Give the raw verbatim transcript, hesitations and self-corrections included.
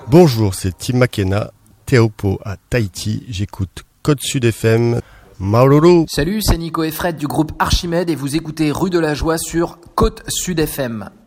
Bonjour, c'est Tim McKenna, Teahupo'o à Tahiti. J'écoute Côte Sud F M. Maululu. Salut, c'est Nico et Fred du groupe Archimède et vous écoutez Rue de la Joie sur Côte Sud F M.